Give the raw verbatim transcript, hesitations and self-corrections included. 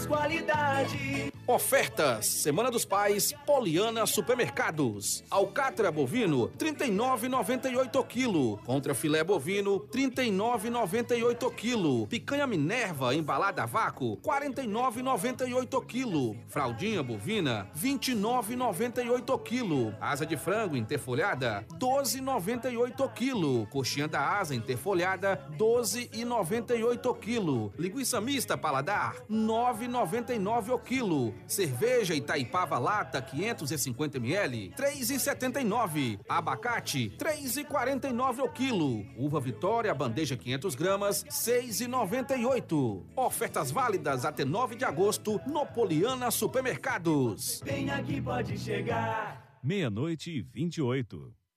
qualidade. Ofertas, Semana dos Pais, Poliana Supermercados. Alcatra bovino, trinta e nove reais e noventa e oito centavos o quilo. Contra filé bovino, trinta e nove reais e noventa e oito centavos o quilo. Picanha Minerva embalada a vácuo, quarenta e nove reais e noventa e oito centavos o quilo. Fraldinha bovina, vinte e nove reais e noventa e oito centavos o quilo. Asa de frango interfolhada, doze reais e noventa e oito centavos o quilo. Coxinha da asa interfolhada, doze reais e noventa e oito centavos o quilo. Linguiça mista paladar, nove reais e noventa e nove centavos o quilo. Cerveja Itaipava lata quinhentos e cinquenta mililitros, três reais e setenta e nove centavos. Abacate, três reais e quarenta e nove centavos o quilo. Uva Vitória bandeja quinhentas gramas, seis reais e noventa e oito centavos. Ofertas válidas até nove de agosto no Poliana Supermercados. Vem aqui, pode chegar. Meia-noite e vinte e oito.